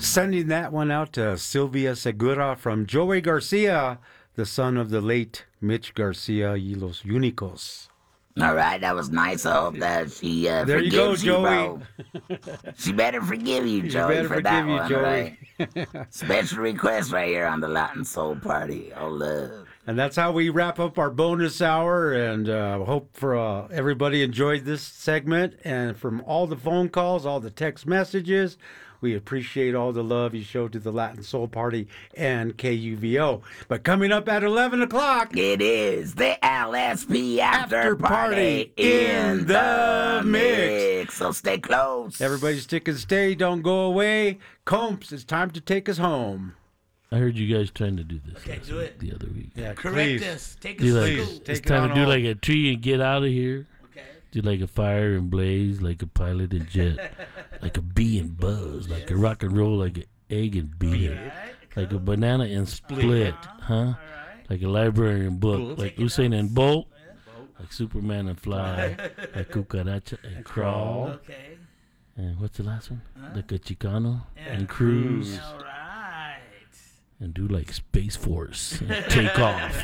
Sending that one out to Sylvia Segura from Joey Garcia, the son of the late Mitch Garcia y Los Únicos. All right, that was nice. I hope that she There you go, forgives you, Joey. bro. She better forgive you, Joey, better for forgive that you, one, Joey. right? Special request right here on the Latin Soul Party. Oh, love. And that's how we wrap up our bonus hour. And hope for everybody enjoyed this segment. And from all the phone calls, all the text messages, we appreciate all the love you showed to the Latin Soul Party and KUVO. But coming up at 11 o'clock, it is the LSP After Party in the mix. So stay close. Everybody stick and stay. Don't go away. Combs, it's time to take us home. I heard you guys trying to do this do it. the other week. Yeah, Correct us. Take us Do to like, school. Take it's it time on to do home. like a tree and get out of here. Okay. Do like a fire and blaze, like a pilot and jet, like a bee and buzz, like a rock and roll, like an egg and bean, like a banana and split, huh? All right. Like a library and book, like Usain and Bolt, like Superman and fly, like cucaracha and crawl, Okay. and what's the last one? Like a Chicano and cruise, All right. and do like Space Force and take off.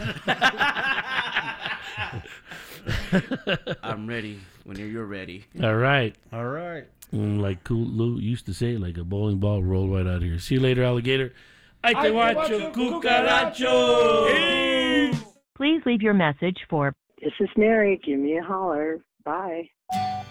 I'm ready when you're ready. All right. All right. Like Cool Lou used to say, like a bowling ball roll right out of here. See you later, alligator. Ay te guacho, cucaracho. Please leave your message for This is Mary. Give me a holler. Bye.